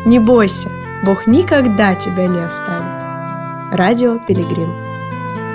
Не бойся, Бог никогда тебя не оставит. Радио Пилигрим.